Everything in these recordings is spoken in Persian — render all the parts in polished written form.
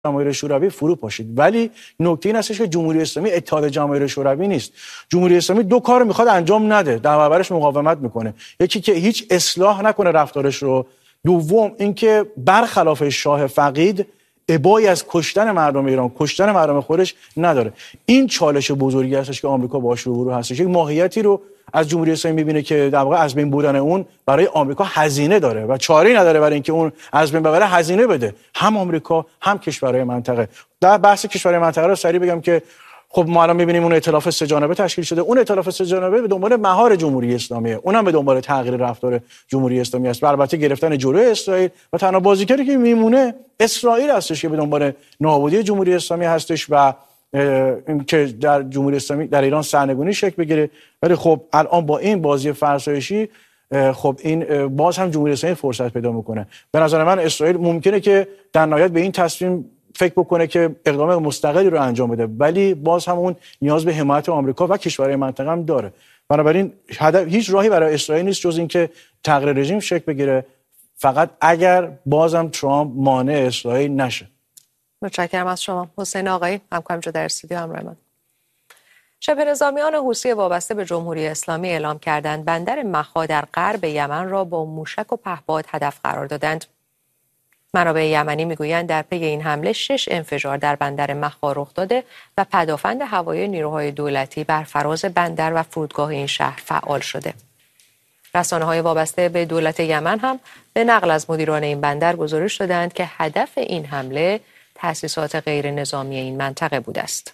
جماهیر شوروی فرو پاشید. ولی نکته این هستش که جمهوری اسلامی اتحاد جماهیر شوروی نیست. جمهوری اسلامی دو کار میخواد انجام نده، در برابرش مقاومت میکنه. یکی که هیچ اصلاح نکنه رفتارش رو، دوم اینکه برخلاف شاه فقید ابایی از کشتن مردم ایران، کشتن مردم خودش نداره. این چالش بزرگی هستش که آمریکا باهاش روبرو هستش. یک ماهیتی رو از جمهوری اسلامی میبینه که در واقع از بین بردن اون برای آمریکا هزینه داره و چاره‌ای نداره برای اینکه اون از بین ببره، هزینه بده، هم آمریکا هم کشورهای منطقه. در بحث کشورهای منطقه رو سریع بگم که خب ما الان می‌بینیم اون ائتلاف سه جانبه تشکیل شده. اون ائتلاف سه جانبه به دنبال مهار جمهوری اسلامیه، اونم به دنبال تغییر رفتار جمهوری اسلامی است. البته گرفتن جلوی اسرائیل و تنها بازیگری که میمونه اسرائیل هستش که به دنبال نابودی جمهوری اسلامی هستش و که در جمهوری اسلامی در ایران سرنگونی شکل بگیره. ولی خب الان با این بازی فرسایشی خب این باز هم جمهوری اسلامی فرصت پیدا میکنه. به نظر من اسرائیل ممکنه که در نهایت به این تصمیم فکر بکنه که اقدام مستقلی رو انجام بده، ولی باز هم اون نیاز به حمایت آمریکا و کشورهای منطقه هم داره. بنابراین هیچ راهی برای اسرائیل نیست جز اینکه تغییر رژیم شکل بگیره، فقط اگر بازم ترامپ مانع اسرائیل نشه. متشکرم از شما. حسین آقایی، همکارم در استودیو همراه من. شبه نظامیان حوثی وابسته به جمهوری اسلامی اعلام کردند بندر مخا در غرب یمن را با موشک و پهپاد هدف قرار دادند. منابع یمنی میگویند در پی این حمله 6 انفجار در بندر مخا رخ داده و پدافند هوایی نیروهای دولتی بر فراز بندر و فرودگاه این شهر فعال شده. رسانه‌های وابسته به دولت یمن هم به نقل از مدیران این بندر گزارش دادند که هدف این حمله تأسیسات غیر نظامی این منطقه بوده است.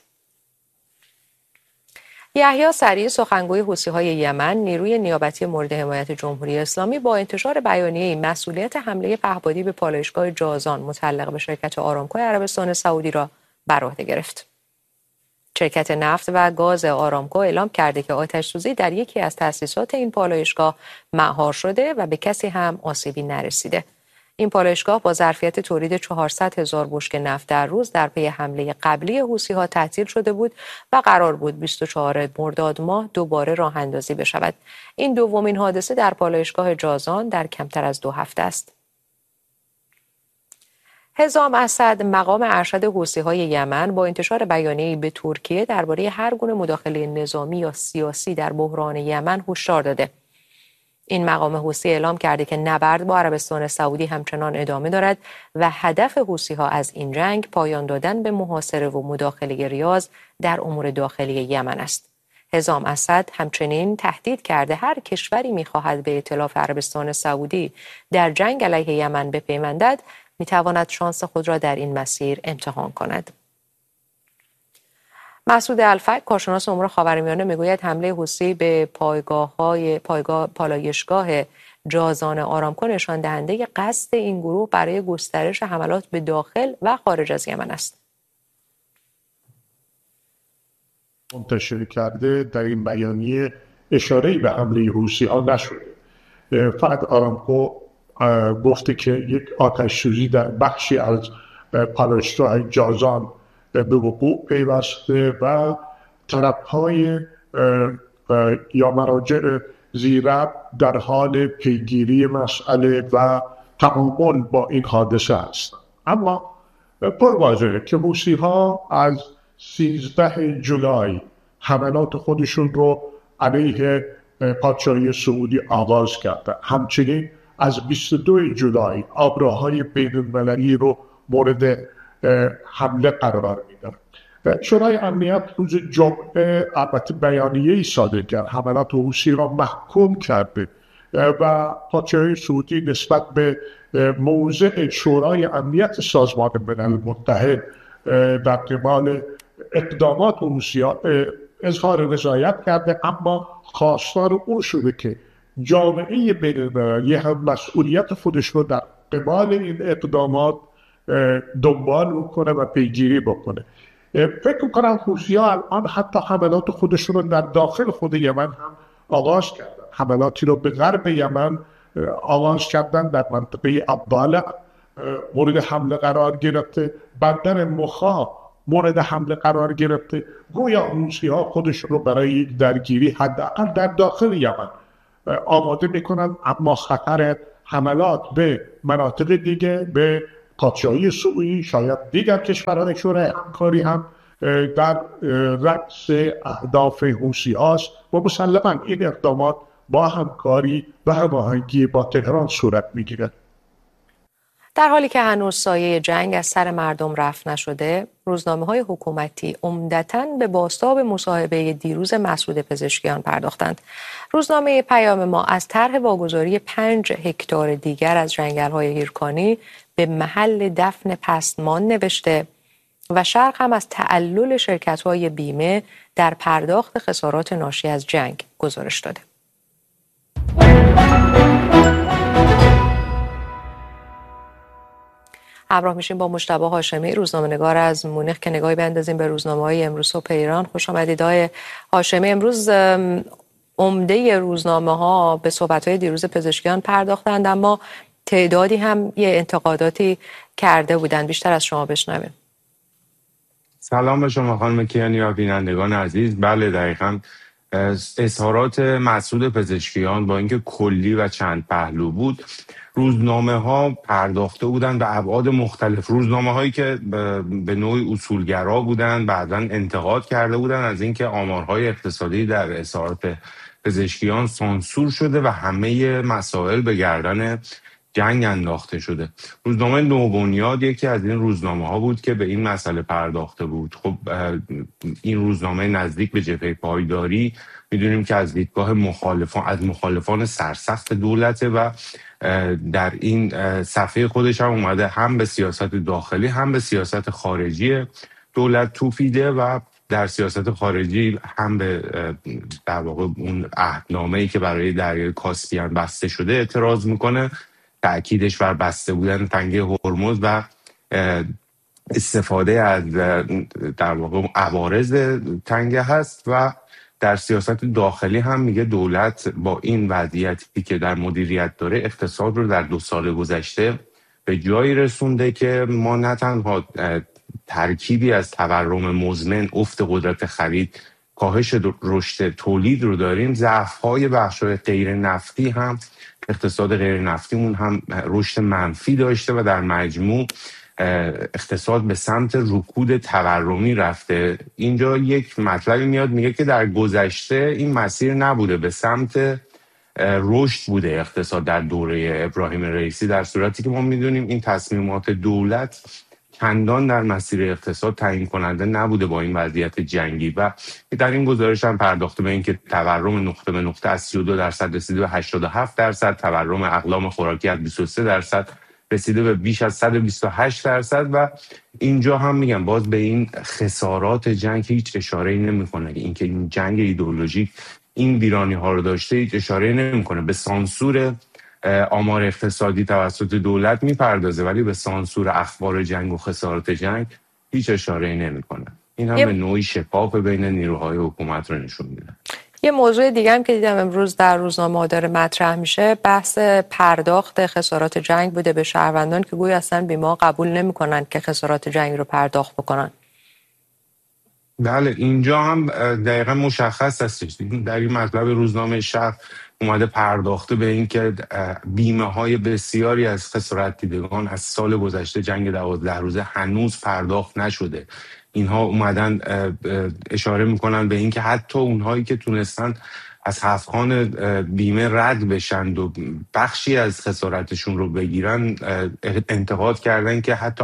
یحیی سریع، سخنگوی حوثی‌های یمن، نیروی نیابتی مورد حمایت جمهوری اسلامی با انتشار بیانیه‌ای مسئولیت حمله پهپادی به پالایشگاه جازان متعلق به شرکت آرامکو عربستان سعودی را بر عهده گرفت. شرکت نفت و گاز آرامکو اعلام کرده که آتش‌سوزی در یکی از تأسیسات این پالایشگاه مهار شده و به کسی هم آسیبی نرسیده. این پالایشگاه با ظرفیت تولید 400,000 بشکه نفت در روز در پی حمله قبلی حوثی‌ها تعطیل شده بود و قرار بود 24 مرداد ماه دوباره راه اندازی بشود. این دومین حادثه در پالایشگاه جازان در کمتر از 2 هفته است. حزام اسد، مقام ارشد حوثی‌های یمن، با انتشار بیانیه‌ای به ترکیه درباره هر گونه مداخله نظامی یا سیاسی در بحران یمن هشدار داده. این مقام حوثی اعلام کرده که نبرد با عربستان سعودی همچنان ادامه دارد و هدف حوثی‌ها از این جنگ پایان دادن به محاصره و مداخله ریاض در امور داخلی یمن است. حزام اسد همچنین تهدید کرده هر کشوری می‌خواهد به ائتلاف عربستان سعودی در جنگ علیه یمن بپیوندد می‌تواند شانس خود را در این مسیر امتحان کند. مسعود الفک، کارشناس امور خاورمیانه، میگوید حمله حوثی به پالایشگاه جازان آرامکو نشان دهنده قصد این گروه برای گسترش حملات به داخل و خارج از یمن است. منتشر کرده در این بیانیه اشاره‌ای به حمله حوثی‌ها نشده. فقط آرامکو گفته که یک آتش‌سوزی در بخشی از پالایشگاه جازان به وقوع پیوسته و طرف‌های یا مراجع زیربط در حال پیگیری مسئله و تعامل با این حادثه هستند. اما پرواضحه که حوثی‌ها از 13 جولای حملات خودشون رو علیه پادشاهی سعودی آغاز کرده. همچنین از 22 جولای آبراهای بین‌المللی رو مورد حمله قرار میدن. شورای امنیت روز جمعه البته بیانیه‌ای صادر کرد، حملات حوثی را محکوم کرده و پادشاهی سعودی نسبت به موضع شورای امنیت سازمان ملل متحد در قبال اقدامات حوثی‌ها اظهار رضایت کرده، اما خواستار اون شده که جامعه بین‌المللی هم مسئولیت خودش رو در قبال این اقدامات دنبال بکنه و پیگیری بکنه. فکر می‌کنم حوثی‌ها الان حتی حملات خودشون رو در داخل خود یمن هم آغاز کردن. حملاتی رو به غرب یمن آغاز کردن، در منطقه عبدالله مورد حمله قرار گرفته، بندر مخا مورد حمله قرار گرفته. گویا حوثی‌ها خودشون رو برای یک درگیری حداقل در داخل یمن آماده میکنن، اما خطر حملات به مناطق دیگه، به پادشاهی سعودی، شاید دیگر کشوران شورای همکاری هم در رأس اهداف حوثی هاست و مسلما این اقدامات با همکاری و هماهنگی با تهران صورت میگیرد. در حالی که هنوز سایه جنگ از سر مردم رفع نشده، روزنامه‌های حکومتی عمدتاً به بازتاب مصاحبه دیروز مسعود پزشکیان پرداختند. روزنامه پیام ما از طرح واگذاری 5 هکتار دیگر از جنگل‌های هیرکانی به محل دفن پستمان نوشته و شرح هم از تعلل شرکت‌های بیمه در پرداخت خسارات ناشی از جنگ گزارش داده. همراه میشیم با مجتبی هاشمی، روزنامه‌نگار از مونیخ، که نگاهی بندازیم به روزنامه‌های امروز صبح ایران. خوش آمدید آقای هاشمی. امروز عمده روزنامه‌ها به صحبت‌های دیروز پزشکیان پرداختند، اما تعدادی هم یه انتقاداتی کرده بودند. بیشتر از شما بشنویم. سلام به شما خانم کیانی و بینندگان عزیز. بله دقیقاً اظهارات مسعود پزشکیان با اینکه کلی و چند پهلو بود، روزنامه ها پرداخته بودن به ابعاد مختلف. روزنامه هایی که به نوعی اصولگرا بودن بعداً انتقاد کرده بودن از اینکه آمارهای اقتصادی در اظهارات پزشکیان سانسور شده و همه مسائل به گردن جنگ انداخته شده. روزنامه نوبنیاد یکی از این روزنامه ها بود که به این مسئله پرداخته بود. خب این روزنامه نزدیک به جبهه پایداری میدونیم که از دیدگاه مخالفان سرسخت دولته و در این صفحه خودش هم اومده هم به سیاست داخلی هم به سیاست خارجی دولت توفیده و در سیاست خارجی هم به در واقع اون عهدنامه‌ای که برای دریای کاسپیان بسته شده اعتراض میکنه، تأکیدش بر بسته بودن تنگه هرمز و استفاده از در واقع عوارض تنگه هست و در سیاست داخلی هم میگه دولت با این وضعیتی که در مدیریت داره اقتصاد رو در 2 سال گذشته به جایی رسونده که ما نه تنها ترکیبی از تورم مزمن، افت قدرت خرید، کاهش رشد تولید رو داریم، ضعف‌های بخش‌های غیر نفتی هم، اقتصاد غیر نفتیمون هم رشد منفی داشته و در مجموع اقتصاد به سمت رکود تورمی رفته. اینجا یک مطلبی میاد میگه که در گذشته این مسیر نبوده، به سمت رشد بوده اقتصاد در دوره ابراهیم رئیسی، در صورتی که ما میدونیم این تصمیمات دولت چندان در مسیر اقتصاد تعیین کننده نبوده با این وضعیت جنگی. و در این گزارش هم پرداخته به اینکه تورم نقطه به نقطه از 32% رسیده به 87%، تورم اقلام خوراکی از 23% رسیده به بیش از 128% و اینجا هم میگم باز به این خسارات جنگ هیچ اشاره‌ای نمی‌کنه. اینکه این جنگ ایدئولوژیک این ویرانی‌ها رو داشته هیچ اشاره‌ای نمی‌کنه. به سانسور آمار اقتصادی توسط دولت میپردازه ولی به سانسور اخبار جنگ و خسارات جنگ هیچ اشاره‌ای نمی‌کنه. این هم به نوعی شکاف بین نیروهای حکومت رو نشون میده. یه موضوع دیگه هم که دیدم امروز در روزنامه‌ها داره مطرح میشه، بحث پرداخت خسارات جنگ بوده به شهروندان که گویا اصلا بیمه قبول نمی‌کنن که خسارات جنگ رو پرداخت بکنن. بله اینجا هم دقیقا مشخص هستش. در این مطلب روزنامه شهر اومده پرداخته به این که بیمه های بسیاری از خسارت دیدگان از سال گذشته جنگ 12 روزه هنوز پرداخت نشده. اینها اومدن اشاره میکنن به این که حتی اونهایی که تونستن از هفتخوان بیمه رد بشند و بخشی از خسارتشون رو بگیرن، انتقاد کردن که حتی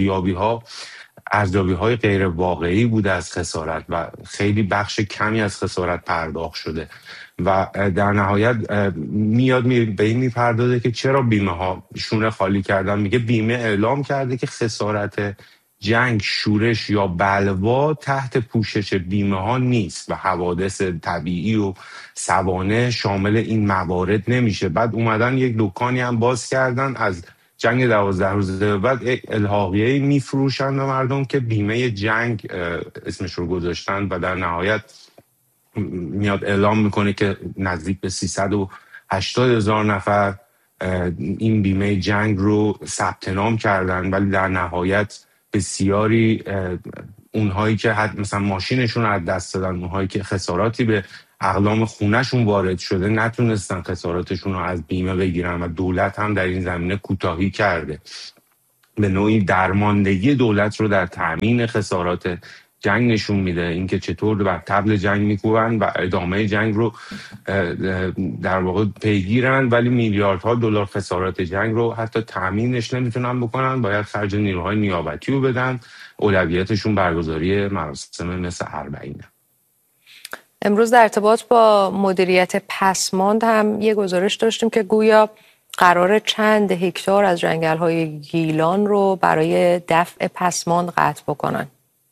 ارزیابی‌های غیر واقعی بوده از خسارت و خیلی بخش کمی از خسارت پرداخت شده و در نهایت میاد به این میپردازه که چرا بیمه ها شونه خالی کردن. میگه بیمه اعلام کرده که خسارت جنگ، شورش یا بلوا تحت پوشش بیمه ها نیست و حوادث طبیعی و سوانح شامل این موارد نمیشه. بعد اومدن یک دکانی هم باز کردن از جنگ 12 روزه بعد الحاقیه‌ای میفروشن به مردم که بیمه جنگ اسمش رو گذاشتن و در نهایت میاد اعلام میکنه که نزدیک به 380,000 نفر این بیمه جنگ رو ثبت نام کردن ولی در نهایت بسیاری اونهایی که مثلا ماشینشون رو از دست دادن، اونهایی که خساراتی به اقلام خونهشون وارد شده نتونستن خساراتشون رو از بیمه بگیرن و دولت هم در این زمینه کوتاهی کرده. به نوعی درماندگی دولت رو در تأمین خسارات جنگ نشون میده، اینکه چطور بر طبل جنگ میکوبن و ادامه جنگ رو در واقع پیگیرن، ولی میلیاردها دلار خسارات جنگ رو حتی تأمینش نمیتونن بکنن، باید خرج نیروهای نیابتی رو بدن. اولویتشون برگزاری مراسم مثل اربعینه. امروز در ارتباط با مدیریت پسماند هم یه گزارش داشتیم که گویا قرار چند هکتار از جنگل‌های گیلان رو برای دفع پسماند قطع بکنن.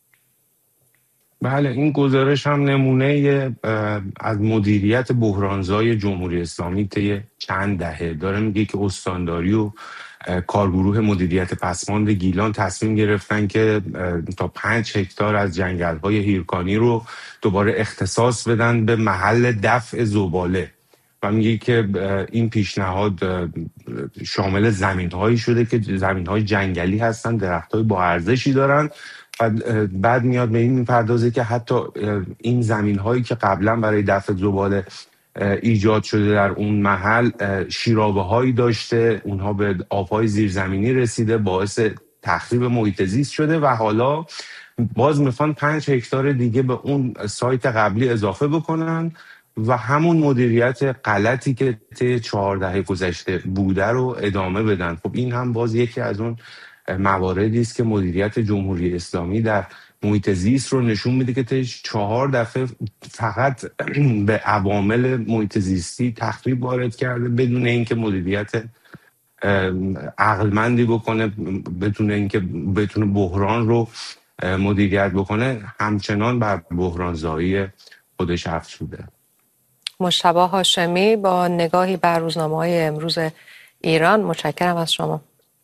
بله، این گزارش هم نمونه از مدیریت بحرانزای جمهوری اسلامی طی چند دهه داره. میگه که استانداری و کارگروه مدیریت پسماند گیلان تصمیم گرفتن که تا 5 هکتار از جنگل‌های هیرکانی رو دوباره اختصاص بدن به محل دفع زباله و میگه که این پیشنهاد شامل زمین‌هایی شده که زمین‌های جنگلی هستن، درخت‌های با ارزشی دارن و بعد میاد به این میپردازه که حتی این زمین‌هایی که قبلا برای دفع زباله ایجاد شده در اون محل شیرابه‌هایی داشته، اونها به آب‌های زیرزمینی رسیده، باعث تخریب محیط زیست شده و حالا باز میخوان 5 هکتار دیگه به اون سایت قبلی اضافه بکنن و همون مدیریت غلطی که طی 4 دهه گذشته بوده رو ادامه بدن. خب این هم باز یکی از اون مواردی است که مدیریت جمهوری اسلامی در محیط زیست رو نشون میده که طی 4 دفعه فقط به عوامل محیط زیستی تخریب وارد کرده بدون اینکه مدیریت عقلمندی بکنه، بدون اینکه بتونه بحران رو مدیریت بکنه، همچنان بر بحرانزایی خودش افزوده. مجتبی هاشمی با نگاهی بر روزنامه‌های امروز ایران، متشکرم از شما.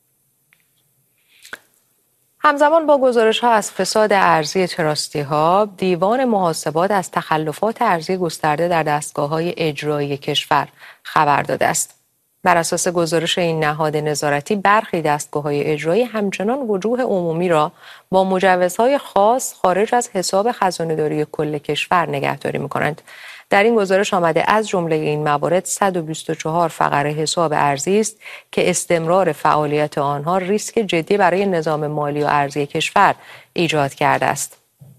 همزمان با گزارش‌ها از فساد ارزی تراستی‌ها، دیوان محاسبات از تخلفات ارزی گسترده در دستگاه‌های اجرایی کشور خبر داده است. بر اساس گزارش این نهاد نظارتی، برخی دستگاه‌های اجرایی همچنان وجوه عمومی را با مجوزهای خاص خارج از حساب خزانه‌داری کل کشور نگهداری می‌کنند. در این گزارش آمده از جمله این موارد 124 فقره حساب ارزی است که استمرار فعالیت آنها ریسک جدی برای نظام مالی و ارزی کشور ایجاد کرده است.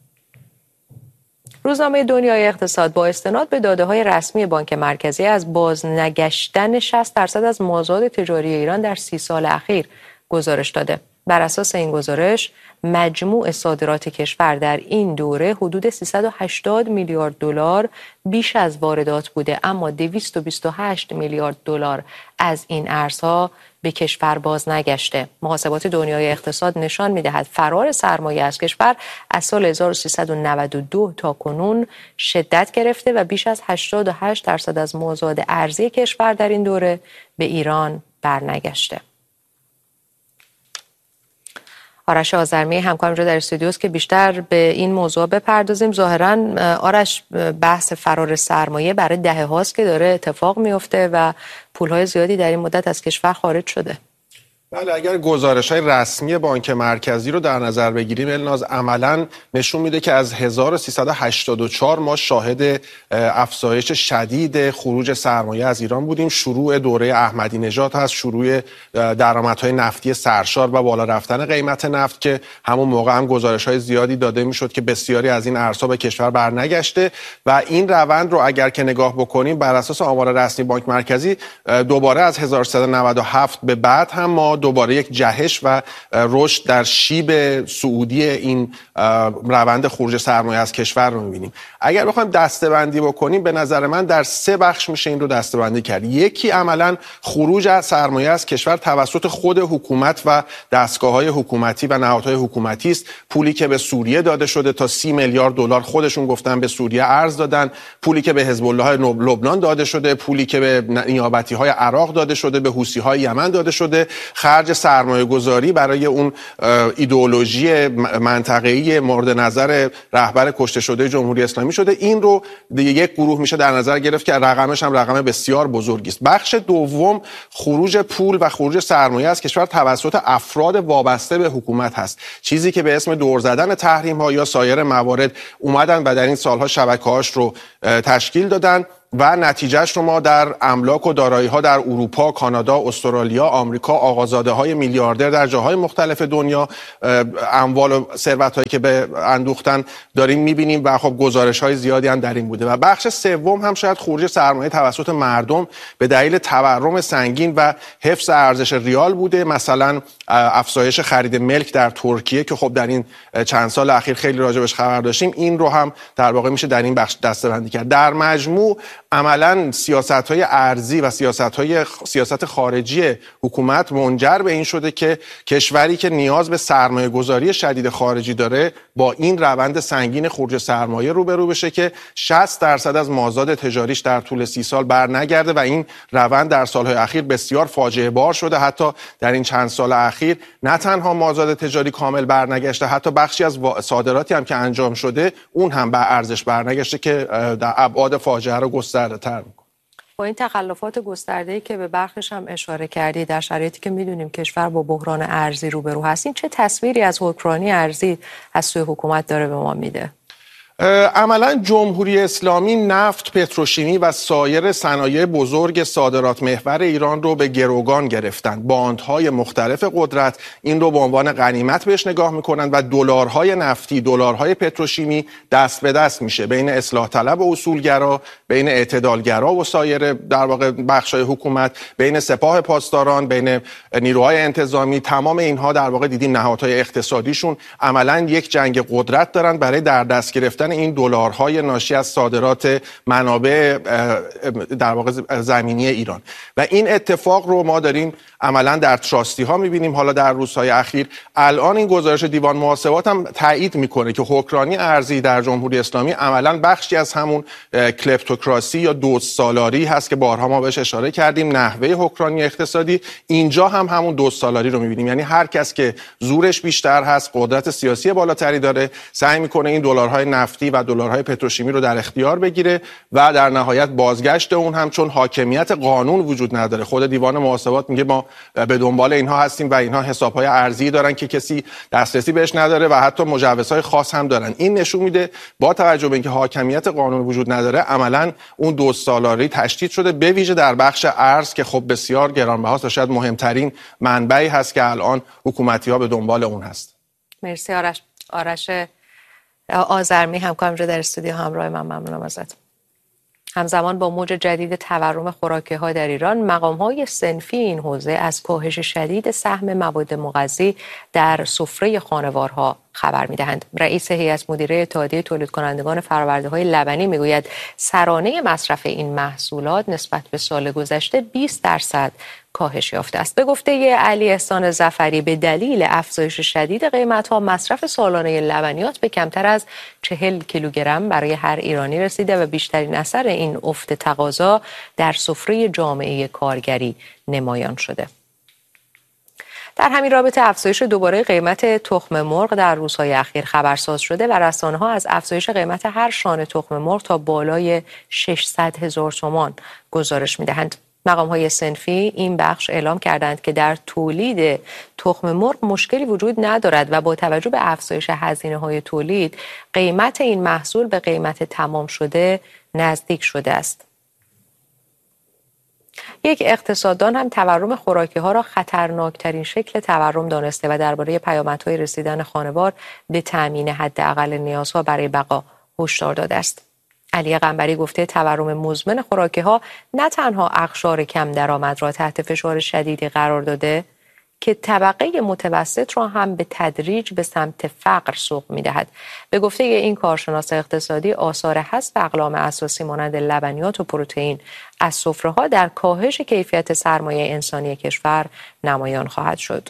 روزنامه دنیای اقتصاد با استناد به داده‌های رسمی بانک مرکزی از بازنگشتن 60% از مازاد تجاری ایران در 30 سال اخیر گزارش داده. بر اساس این گزارش، مجموع صادرات کشور در این دوره حدود 380 میلیارد دلار بیش از واردات بوده، اما 228 میلیارد دلار از این ارزها به کشور باز نگشته. محاسبات دنیای اقتصاد نشان می‌دهد فرار سرمایه از کشور از سال 1392 تا کنون شدت گرفته و بیش از 88% از مازاد ارزی کشور در این دوره به ایران برنگشته. آرش آذرمی همکارم اینجا در استودیوست که بیشتر به این موضوع بپردازیم. ظاهراً آرش، بحث فرار سرمایه برای دهه هاست که داره اتفاق میفته و پولهای زیادی در این مدت از کشور خارج شده. بله، اگر گزارش‌های رسمی بانک مرکزی رو در نظر بگیریم، الناز عملاً نشون میده که از 1384 ما شاهد افزایش شدید خروج سرمایه از ایران بودیم. شروع دوره احمدی نژاد هست، شروع درآمدهای نفتی سرشار و بالا رفتن قیمت نفت که همون موقع هم گزارش‌های زیادی داده میشد که بسیاری از این ارزها به کشور برنگشته و این روند رو اگر که نگاه بکنیم بر اساس آمار رسمی بانک مرکزی دوباره از 1397 به بعد هم ما دوباره یک جهش و رشد در شیب صعودی این روند خروج سرمایه از کشور رو می‌بینیم. اگر بخوایم دسته‌بندی بکنیم، به نظر من در 3 بخش میشه این رو دسته‌بندی کرد. یکی عملاً خروج از سرمایه از کشور توسط خود حکومت و دستگاه‌های حکومتی و نهادهای حکومتی است. پولی که به سوریه داده شده، تا 30 میلیارد دلار خودشون گفتن به سوریه ارز دادن، پولی که به حزب الله لبنان داده شده، پولی که به نیابتی‌های عراق داده شده، به حوثی‌های یمن داده شده، خرج سرمایه گذاری برای اون ایدئولوژی منطقه‌ای مورد نظر رهبر کشته شده جمهوری اسلامی شده. این رو یک گروه میشه در نظر گرفت که رقمش هم رقم بسیار بزرگی است. بخش دوم خروج پول و خروج سرمایه از کشور توسط افراد وابسته به حکومت هست، چیزی که به اسم دور زدن تحریم ها یا سایر موارد اومدن و در این سالها شبکه‌هاش رو تشکیل دادن. و نتیجهش رو ما در املاک و دارایی‌ها در اروپا، کانادا، استرالیا، آمریکا، آقازاده‌های میلیاردر در جاهای مختلف دنیا، اموال و ثروت‌هایی که به اندوختن داریم می‌بینیم و خب گزارش‌های زیادی هم در این بوده. و بخش سوم هم شاید خروج سرمایه توسط مردم به دلیل تورم سنگین و حفظ ارزش ریال بوده، مثلا افزایش خرید ملک در ترکیه که خب در این چند سال اخیر خیلی راجبش خبر داشتیم، این رو هم در واقع میشه در این بخش دسته‌بندی کرد. در مجموع عملاً سیاست‌های ارزی و سیاست خارجی حکومت منجر به این شده که کشوری که نیاز به سرمایه‌گذاری شدید خارجی داره با این روند سنگین خروج سرمایه روبرو بشه که 60% از مازاد تجاریش در طول 30 سال برنگرده و این روند در سالهای اخیر بسیار فاجعه بار شده. حتی در این چند سال اخیر نه تنها مازاد تجاری کامل برنگشته، حتی بخشی از صادراتی هم که انجام شده اون هم به ارزش برنگشته که در ابعاد فاجعه رو گسترده‌تر میکنه. با این تخلفات گسترده‌ای که به برخش هم اشاره کردی، در شرایطی که میدونیم کشور با بحران ارزی روبرو هست، این چه تصویری از حکمرانی ارزی از سوی حکومت داره به ما میده؟ عملا جمهوری اسلامی نفت، پتروشیمی و سایر صنایع بزرگ صادرات محور ایران رو به گروگان گرفتن. باندهای مختلف قدرت این رو به عنوان غنیمت بهش نگاه میکنن و دلارهای نفتی، دلارهای پتروشیمی دست به دست میشه بین اصلاح طلب و اصولگرا، بین اعتدالگرا و سایر در واقع بخشای حکومت، بین سپاه پاسداران، بین نیروهای انتظامی. تمام اینها در واقع دیدیم نهادهای اقتصادیشون عملا یک جنگ قدرت دارن برای در دست گرفتن این دلارهای ناشی از صادرات منابع در واقع زمینی ایران. و این اتفاق رو ما داریم عملا در تراستی ها میبینیم. حالا در روزهای اخیر الان این گزارش دیوان محاسبات هم تایید میکنه که حکمرانی ارزی در جمهوری اسلامی عملا بخشی از همون کلپتوکراسی یا دوست‌سالاری هست که بارها ما بهش اشاره کردیم. نحوه حکمرانی اقتصادی اینجا هم همون دوست‌سالاری رو میبینیم، یعنی هر کس که زورش بیشتر هست، قدرت سیاسی بالاتری داره، سعی میکنه این دلارهای نفتی و دلارهای پتروشیمی رو در اختیار بگیره و در نهایت بازگشت اون هم چون حاکمیت قانون وجود نداره. خود دیوان محاسبات میگه ما به دنبال اینها هستیم و اینها حسابهای ارزی دارن که کسی دسترسی بهش نداره و حتی مجوزهای خاص هم دارن. این نشون میده با توجه به اینکه حاکمیت قانون وجود نداره عملاً اون دوست‌سالاری تشدید شده، به ویژه در بخش ارز که خب بسیار گرانبهاست و شاید مهمترین منبعی هست که الان حکومتی‌ها به دنبال اون هست. مرسی آرش آذرمی همکارم در استودیو همراه من، ممنونم ازت. همزمان با موج جدید تورم خوراکی‌ها در ایران، مقام‌های صنفی این حوزه از کاهش شدید سهم مواد مغذی در سفره خانوارها خبر می‌دهند. رئیس هیئت مدیره اتحادیه تولید کنندگان فرآورده‌های لبنی میگوید سرانه مصرف این محصولات نسبت به سال گذشته 20% کاهش یافته است. به گفته علی احسان ظفری، به دلیل افزایش شدید قیمت‌ها مصرف سالانه لبنیات به کمتر از 40 کیلوگرم برای هر ایرانی رسیده و بیشترین اثر این افت تقاضا در سفره جامعه کارگری نمایان شده. در همین رابطه افزایش دوباره قیمت تخم مرغ در روزهای اخیر خبرساز شده و رسانه‌ها از افزایش قیمت هر شانه تخم مرغ تا بالای 600,000 تومان گزارش می‌دهند. مقام‌های صنفی این بخش اعلام کردند که در تولید تخم مرغ مشکلی وجود ندارد و با توجه به افزایش هزینه‌های تولید قیمت این محصول به قیمت تمام شده نزدیک شده است. یک اقتصاددان هم تورم خوراکی‌ها را خطرناکترین شکل تورم دانسته و درباره پیامدهای رسیدن خانوار به تأمین حداقل نیازها برای بقا هشدار داده است. علی قنبری گفته تورم مزمن خوراکی‌ها نه تنها اقشار کم درآمد را تحت فشار شدیدی قرار داده که طبقه متوسط را هم به تدریج به سمت فقر سوق می‌دهد. به گفته این کارشناس اقتصادی، آثار حذف اقلام اساسی مانند لبنیات و پروتئین از سفره‌ها در کاهش کیفیت سرمایه انسانی کشور نمایان خواهد شد.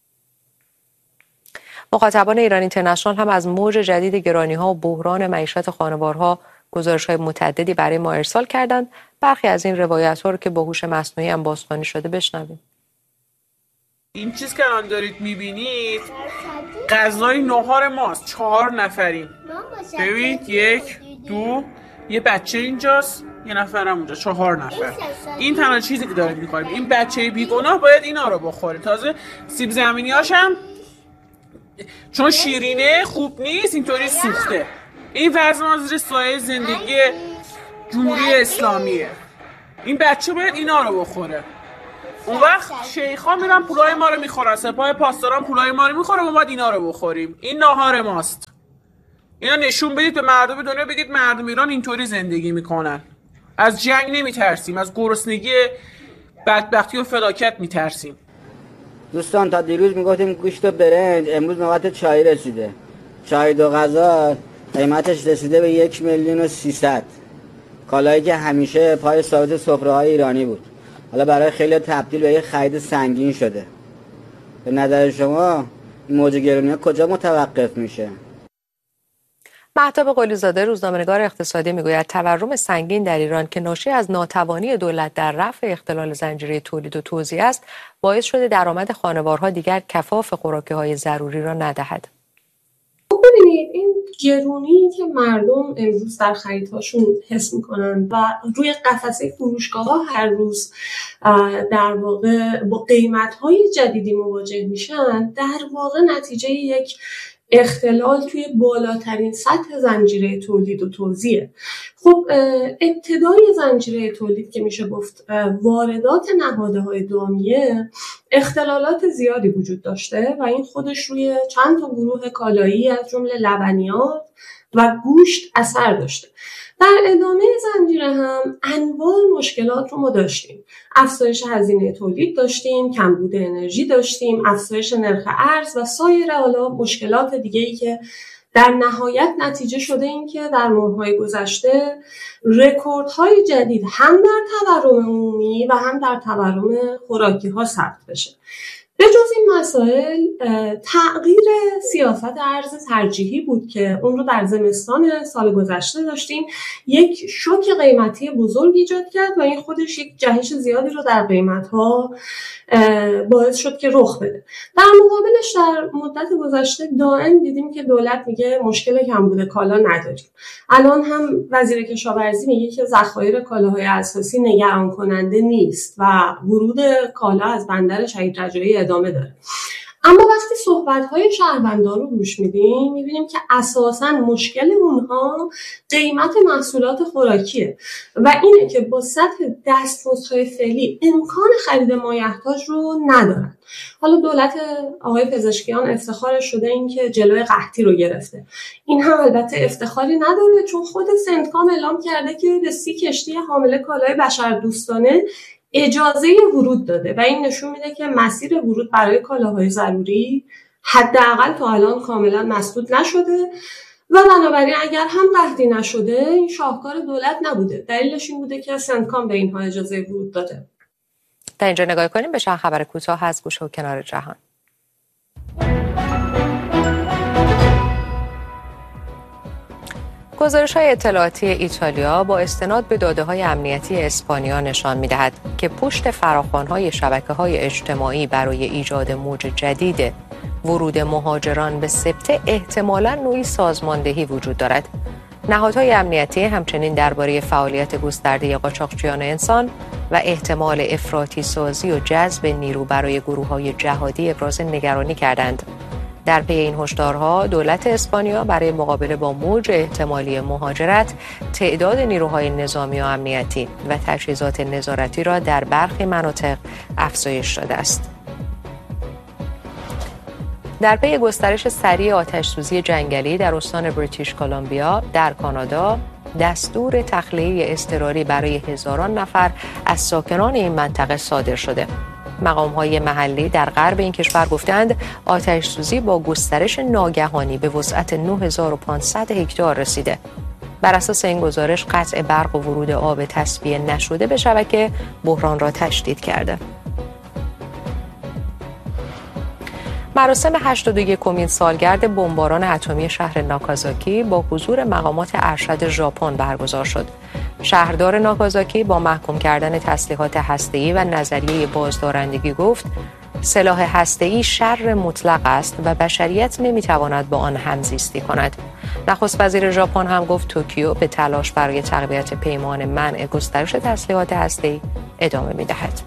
مخاطبان ایران اینترنشنال هم از موج جدید گرانی‌ها و بحران معیشت خانوارها گزارش‌های متعددی برای ما ارسال کردند. برخی از این روایت‌ها رو که با هوش مصنوعی هم بازخوانی شده بشنویم. این چیز که الان دارید می‌بینید غذای نهار ماست. 4 نفریم. ببینید 1 2 یه بچه اینجاست، یه نفرم اونجا، 4 نفر. این تنها چیزی که داریم می‌خوریم. این بچه بیگناه باید اینا رو بخوره. تازه سیب زمینی‌هاش هم چون شیرینه خوب نیست، اینطوری سوخته. این وضع ما زیر سایه زندگی جمهوری اسلامیه. این بچه باید اینا رو بخوره. اون وقت شیخا میرن پولای ما رو میخورن، سپاه پاسداران پولای ما رو میخوره، ما باید اینا رو بخوریم. این ناهار ماست. اینا نشون بدید به مردم دنیا، بگید مردم ایران اینطوری زندگی میکنن. از جنگ نمیترسیم، از گرسنگی بدبختی و فلاکت میترسیم. دوستان تا دیروز میگفتیم گوشت و برنج، امروز نوبت چای رسیده. چای دو غذا قیمتش رسیده به 1,300,000. کالایی که همیشه پای ثابت سفره‌های ایرانی بود، حالا برای خیلی تبدیل به یک خرید سنگین شده. به نظر شما این موج گرونی کجا متوقف میشه؟ مهتاب قلی‌زاده روزنامه‌نگار اقتصادی میگوید تورم سنگین در ایران که ناشی از ناتوانی دولت در رفع اختلال زنجیره تولید و توزیع است، باعث شده درآمد خانوارها دیگر کفاف خوراکی‌های ضروری را ندهد. ببینید این گرونی که مردم امروز در خریدهاشون حس میکنن و روی قفسه فروشگاه‌ها هر روز در واقع با قیمت‌های جدیدی مواجه میشن، در واقع نتیجه یک اختلال توی بالاترین سطح زنجیره تولید و توزیع. خب ابتدای زنجیره تولید که میشه گفت واردات نهادهای دامیه اختلالات زیادی وجود داشته و این خودش روی چند تا گروه کالایی از جمله لبنیات و گوشت اثر داشته. در ادامه زنجیره هم انواع مشکلات رو ما داشتیم. افزایش هزینه تولید داشتیم، کمبود انرژی داشتیم، افزایش نرخ ارز و سایر حالا مشکلات دیگه‌ای که در نهایت نتیجه شده این که در ماه‌های گذشته رکوردهای جدید هم در تورم عمومی و هم در تورم خوراکی‌ها ثبت بشه. به جز این مسائل تغییر سیاست ارز ترجیحی بود که اون رو در زمستان سال گذشته داشتیم. یک شوک قیمتی بزرگ ایجاد کرد و این خودش یک جهش زیادی رو در قیمت‌ها باعث شد که رخ بده. در مقابلش در مدت گذشته دائم دیدیم که دولت میگه مشکل کمبود کالا نداریم. الان هم وزیر کشاورزی میگه که ذخایر کالاهای اساسی نگران کننده نیست و ورود کالا از بندر شهید رجایی ادامه داره. اما وقتی صحبت‌های شهروندان رو گوش میدیم می‌بینیم که اساساً مشکل اونها قیمت محصولات خوراکیه و اینه که با سطح دستمزدهای فعلی امکان خرید مایحتاج رو ندارن. حالا دولت آقای پزشکیان افتخارش شده این که جلوی قحطی رو گرفته. این هم البته افتخاری نداره چون خود سندکام اعلام کرده که به 30 کشتی حامل کالای بشردوستانه اجازه ورود داده و این نشون میده که مسیر ورود برای کالاهای ضروری حداقل تا الان کاملا مسدود نشده و بنابراین اگر هم قحطی نشده این شاهکار دولت نبوده. دلیلش این بوده که سندکام به اینها اجازه ورود داده. در اینجا نگاه کنیم به چند خبر کوتاه از گوشه و کنار جهان. گزارش‌های اطلاعاتی ایتالیا با استناد به داده‌های امنیتی اسپانیا نشان می‌دهد که پشت فراخوان‌های شبکه‌های اجتماعی برای ایجاد موج جدید ورود مهاجران به سبته احتمالاً نوعی سازماندهی وجود دارد. نهادهای امنیتی همچنین درباره فعالیت گسترده قاچاقچیان انسان و احتمال افراطی سازی و جذب نیرو برای گروه‌های جهادی ابراز نگرانی کردند. در پی این هشدارها دولت اسپانیا برای مقابله با موج احتمالی مهاجرت تعداد نیروهای نظامی و امنیتی و تجهیزات نظارتی را در برخی مناطق افزایش داده است. در پی گسترش سریع آتش‌سوزی جنگلی در استان بریتیش کلمبیا در کانادا، دستور تخلیه اضطراری برای هزاران نفر از ساکنان این منطقه صادر شده. مقام‌های محلی در غرب این کشور گفتند آتش‌سوزی با گسترش ناگهانی به وسعت 9500 هکتار رسیده. بر اساس این گزارش قطع برق و ورود آب تصفیه نشده به شبکه بحران را تشدید کرده. مراسم 81مین سالگرد بمباران اتمی شهر ناکازاکی با حضور مقامات ارشد ژاپن برگزار شد. شهردار ناکازاکی با محکوم کردن تسلیحات هسته‌ای و نظریه بازدارندگی گفت سلاح هسته‌ای شر مطلق است و بشریت نمی‌تواند با آن همزیستی کند. نخست وزیر ژاپن هم گفت توکیو به تلاش برای تقویت پیمان منع گسترش تسلیحات هسته‌ای ادامه می‌دهد.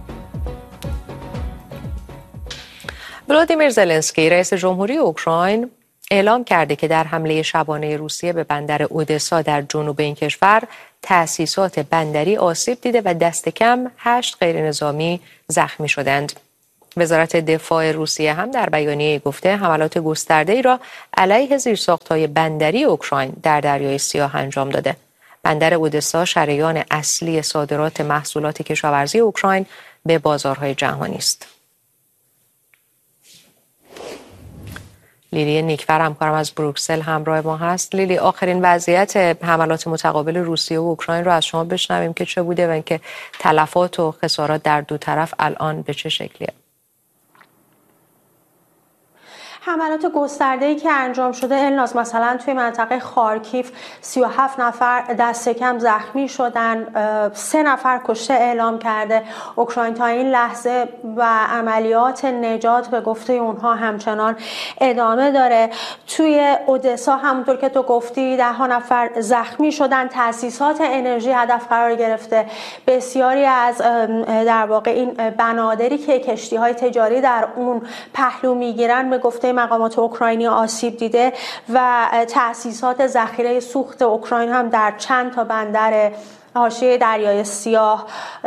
ولادیمیر زلنسکی رئیس جمهوری اوکراین اعلام کرده که در حمله شبانه روسیه به بندر اودسا در جنوب این کشور تأسیسات بندری آسیب دیده و دست کم 8 غیرنظامی زخمی شدند. وزارت دفاع روسیه هم در بیانیه گفته حملات گسترده‌ای را علیه زیرساخت‌های بندری اوکراین در دریای سیاه انجام داده. بندر اودسا شریان اصلی صادرات محصولات کشاورزی اوکراین به بازارهای جهانی است. لیلی نیکفر همکارم از بروکسل همراه ما هست. لیلی، آخرین وضعیت حملات متقابل روسیه و اوکراین رو از شما بشنویم که چه بوده و اینکه تلفات و خسارات در دو طرف الان به چه شکلیه؟ حملات گسترده‌ای که انجام شده الناز، مثلا توی منطقه خارکیف 37 نفر دست کم زخمی شدن، 3 نفر کشته اعلام کرده اوکراین. تا این لحظه و عملیات نجات به گفته اونها همچنان ادامه داره. توی اودسا همونطور که تو گفتی 10 نفر زخمی شدن، تأسیسات انرژی هدف قرار گرفته. بسیاری از در واقع این بنادری که کشتی‌های تجاری در اون پهلو میگیرن به گفته مقامات اوکراینی آسیب دیده و تأسیسات ذخیره سوخت اوکراین هم در چند تا بندر حاشیه دریای سیاه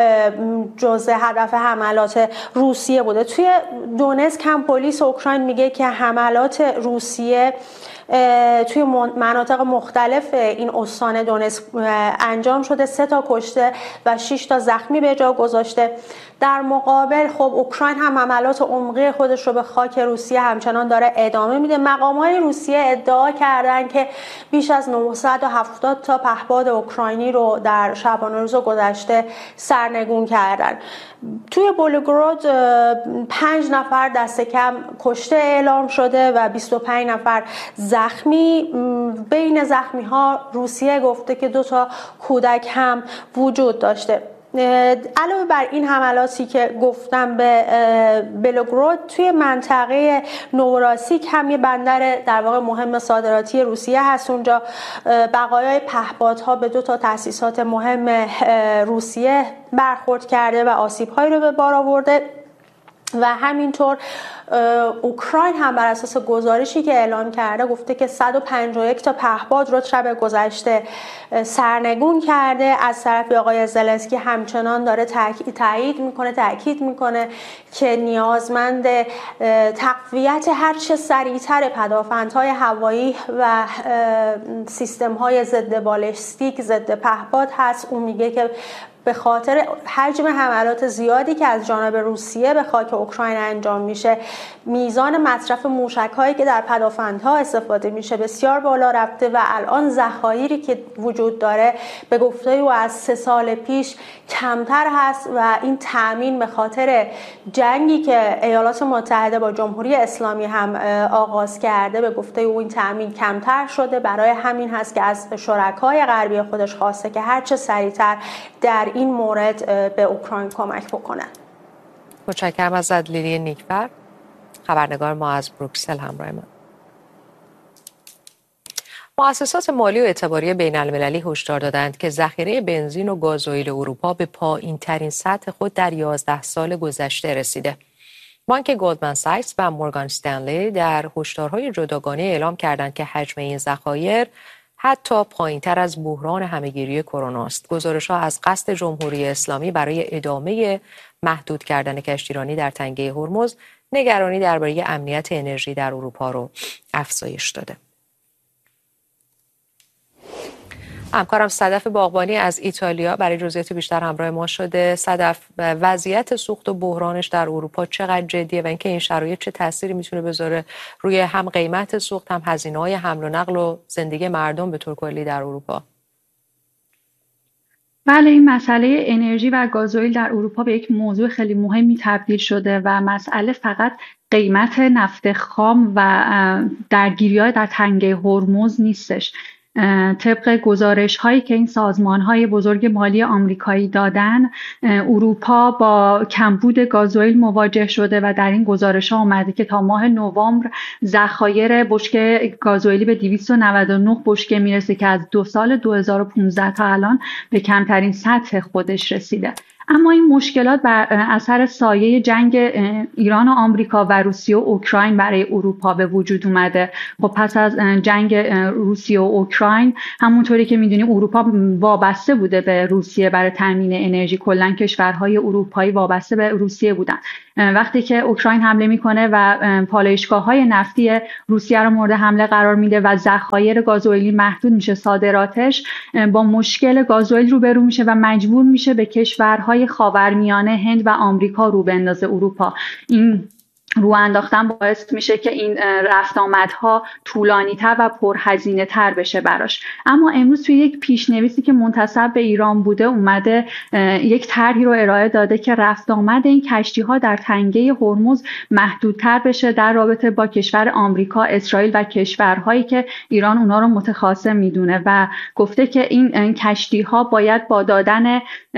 جزء هدف حملات روسیه بوده. توی دونتسک هم پلیس اوکراین میگه که حملات روسیه توی مناطق مختلف این استان دونتسک انجام شده، 3 تا کشته و 6 تا زخمی به جا گذاشته. در مقابل خب اوکراین هم حملات عمقی خودش رو به خاک روسیه همچنان داره ادامه میده. مقامات روسیه ادعا کردن که بیش از 970 تا پهپاد اوکراینی رو در شبانه روز گذشته سرنگون کردن. توی بولگراد 5 نفر دست کم کشته اعلام شده و 25 نفر زخمی. بین زخمی ها روسیه گفته که 2 تا کودک هم وجود داشته. علاوه بر این حملاتی که گفتم به بلوگراد، توی منطقه نوراسیک هم یه بندر در واقع مهم صادراتی روسیه هست. اونجا بقایای پهپادها به 2 تا تأسیسات مهم روسیه برخورد کرده و آسیب‌هایی رو به بار آورده و همینطور اوکراین هم بر اساس گزارشی که اعلام کرده گفته که 151 تا پهپاد رو شب گذشته سرنگون کرده. از طرف آقای زلنسکی همچنان داره تاکید میکنه که نیازمند تقویت هرچه سریعتر پدافندهای هوایی و سیستم‌های ضد بالستیک ضد پهپاد هست. اون میگه که به خاطر حجم حملات زیادی که از جانب روسیه به خاک اوکراین انجام میشه، میزان مصرف موشک‌هایی که در پدافندها استفاده میشه بسیار بالا رفته و الان ذخایری که وجود داره به گفته او از 3 سال پیش کمتر هست و این تأمین به خاطر جنگی که ایالات متحده با جمهوری اسلامی هم آغاز کرده به گفته او این تأمین کمتر شده. برای همین هست که از شرکای غربی خودش خواسته که هرچه سریعتر در این مورد به اوکراین کمک بکنن. متشکرم از لیلی نیکفر، خبرنگار ما از بروکسل همراه ما. مؤسسات مالی و اعتباری بین المللی هشدار دادند که ذخیره بنزین و گازوئیل اروپا به پایین‌ترین سطح خود در 11 سال گذشته رسیده. بانک گلدمن ساکس و مورگان استنلی در هشدارهای جداگانه اعلام کردند که حجم این ذخایر حتی پایین‌تر از بحران همه‌گیری کرونا است. گزارش‌ها از قصد جمهوری اسلامی برای ادامه محدود کردن کشتیرانی در تنگه هرمز نگرانی درباره امنیت انرژی در اروپا رو افزایش داده. همکارم صدف باغبانی از ایتالیا برای جزئیات بیشتر همراه ما شده. صدف، وضعیت سوخت و بحرانش در اروپا چقدر جدیه و اینکه این شرایط چه تأثیری میتونه بذاره روی هم قیمت سوخت، هم هزینه‌های حمل و نقل و زندگی مردم به طور کلی در اروپا؟ بله، این مسئله انرژی و گازوئیل در اروپا به یک موضوع خیلی مهمی تبدیل شده و مسئله فقط قیمت نفت خام و درگیری‌های در تنگه هرمز نیستش. طبق گزارش هایی که این سازمان های بزرگ مالی آمریکایی دادن، اروپا با کمبود گازوئیل مواجه شده و در این گزارش ها اومده که تا ماه نوامبر ذخایر بشکه گازوئیلی به 299 بشکه میرسه که از سال 2015 تا الان به کمترین سطح خودش رسیده. اما این مشکلات بر اثر سایه جنگ ایران و آمریکا و روسیه و اوکراین برای اروپا به وجود اومده. خب پس از جنگ روسیه و اوکراین همونطوری که میدونیم اروپا وابسته بوده به روسیه برای تامین انرژی. کلا کشورهای اروپایی وابسته به روسیه بودن. وقتی که اوکراین حمله میکنه و پالایشگاه‌های نفتی روسیه رو مورد حمله قرار میده و ذخایر گازوئیلی محدود میشه صادراتش، با مشکل گازوئیل روبرو میشه و مجبور میشه به کشورهای خاورمیانه، هند و آمریکا رو بندازه اروپا. این رو انداختن باعث میشه که این رفت آمدها طولانی‌تر و پرهزینه‌تر بشه براش. اما امروز توی یک پیشنویسی که منتسب به ایران بوده اومده یک طرحی رو ارائه داده که رفت آمد این کشتی‌ها در تنگه هرمز محدودتر بشه در رابطه با کشور آمریکا، اسرائیل و کشورهایی که ایران اونا رو متخاصم میدونه و گفته که این کشتی‌ها باید با دادن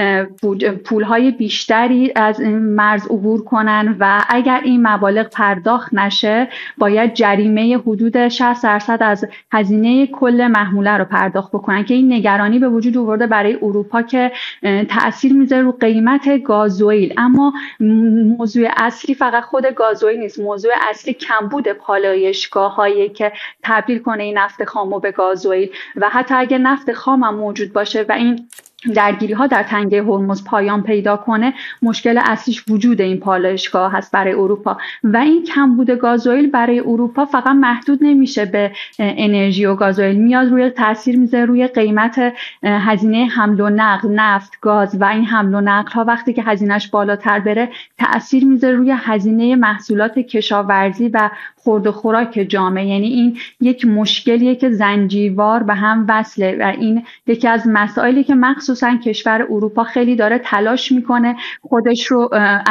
پول‌های بیشتری از مرز عبور کنن و اگر این مبالغ پرداخت نشه باید جریمه حدود 60% از هزینه کل محموله رو پرداخت بکنن که این نگرانی به وجود آورده برای اروپا که تأثیر میذاره رو قیمت گازوئیل. اما موضوع اصلی فقط خود گازوئیل نیست، موضوع اصلی کمبود پالایشگاه‌هایی که تبدیل کنه این نفت خام رو به گازوئیل و حتی اگه نفت خام هم موجود باشه و این درگیری ها در تنگه هرمز پایان پیدا کنه، مشکل اصلیش وجود این پالایشگاه هست برای اروپا و این کمبود گازوئیل برای اروپا فقط محدود نمیشه به انرژی و گازوئیل، میاد روی تاثیر میذاره روی قیمت هزینه حمل و نقل، نفت، گاز و این حمل و نقل ها وقتی که هزینهش بالاتر بره تاثیر میذاره روی هزینه محصولات کشاورزی و خورد و خوراک جامعه. یعنی این یک مشکلیه که زنجیروار به هم وصله و این یکی از مسائلی که مخصوصا کشور اروپا خیلی داره تلاش میکنه خودش رو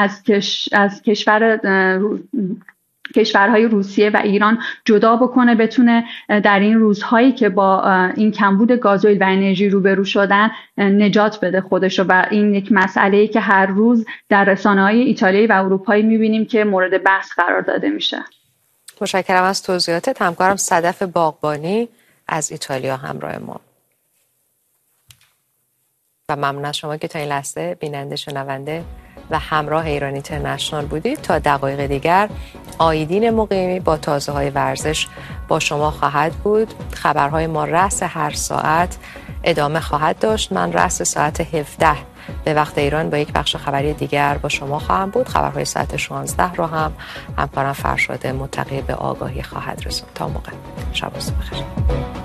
از کشورهای روسیه و ایران جدا بکنه، بتونه در این روزهایی که با این کمبود گازوئیل و انرژی روبرو شدن نجات بده خودش رو. و این یک مسئله‌ای که هر روز در رسانه‌های ایتالیایی و اروپایی می‌بینیم که مورد بحث قرار داده میشه. متشکرم از توضیحاتت. همکارم صدف باغبانی از ایتالیا همراه ما و ممنون از شما که تا این لحظه بیننده، شنونده و همراه ایران اینترنشنال بودید. تا دقایق دیگر آیدین مقیمی با تازه‌های ورزش با شما خواهد بود. خبرهای ما رأس هر ساعت ادامه خواهد داشت. من رأس ساعت 17 به وقت ایران با یک بخش خبری دیگر با شما خواهم بود. خبرهای ساعت 16 رو هم همکارم فرشاد متقی به آگاهی خواهد رسوند. تا موقع شب و روز بخیر.